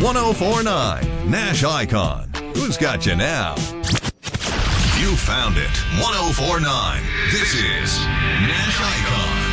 1049 Nash Icon. Who's got you now? You found it. 1049. This is Nash Icon.